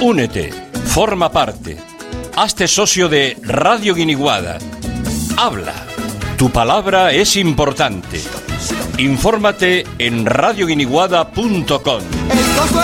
Únete, forma parte, hazte socio de Radio Guiniguada. Habla, tu palabra es importante. Infórmate en radioguiniguada.com.